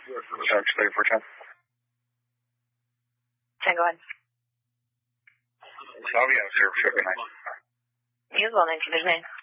Search 3410. Go ahead. Sorry, I was here for a night. You as well, 19, there's 9.